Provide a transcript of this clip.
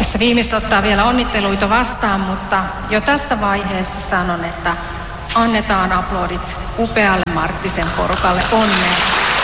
tässä viimeistä ottaa vielä onnitteluita vastaan, mutta jo tässä vaiheessa sanon, että annetaan aplodit upealle Marttisen porukalle. Onnea!